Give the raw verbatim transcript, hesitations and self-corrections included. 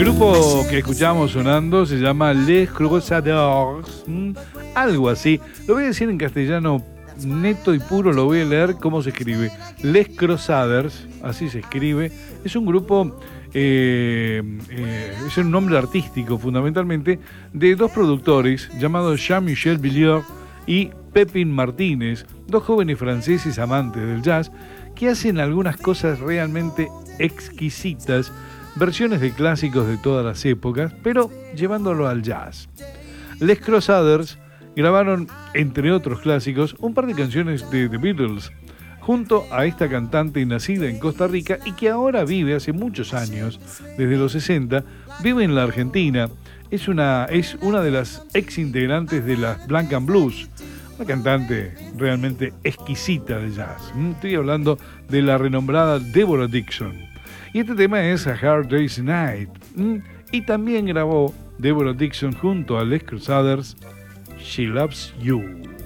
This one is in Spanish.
grupo que escuchamos sonando se llama Les Crusaders, ¿m? Algo así. Lo voy a decir en castellano neto y puro, lo voy a leer cómo se escribe. Les Crusaders, así se escribe. Es un grupo, eh, eh, es un nombre artístico fundamentalmente, de dos productores llamados Jean-Michel Villiers y Pépin Martínez, dos jóvenes franceses amantes del jazz que hacen algunas cosas realmente exquisitas, versiones de clásicos de todas las épocas, pero llevándolo al jazz. Les Crusaders grabaron, entre otros clásicos, un par de canciones de The Beatles, junto a esta cantante nacida en Costa Rica y que ahora vive hace muchos años, desde los sesenta, vive en la Argentina. Es una, es una de las ex integrantes de las Black and Blues, una cantante realmente exquisita de jazz. Estoy hablando de la renombrada Deborah Dixon. Y este tema es A Hard Day's Night. Y también grabó Deborah Dixon junto a Les Crusaders She Loves You.